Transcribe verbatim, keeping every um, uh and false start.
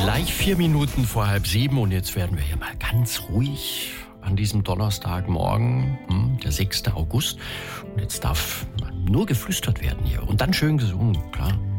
Gleich vier Minuten vor halb sieben und jetzt werden wir hier mal ganz ruhig an diesem Donnerstagmorgen, hm, der sechster August. Und jetzt darf nur geflüstert werden hier und dann schön gesungen, klar.